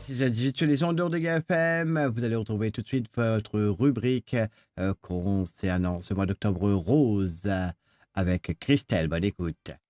6 à 18 sur les ondes de GFM. Vous allez retrouver tout de suite votre rubrique concernant ce mois d'octobre rose avec Christelle. Bonne écoute.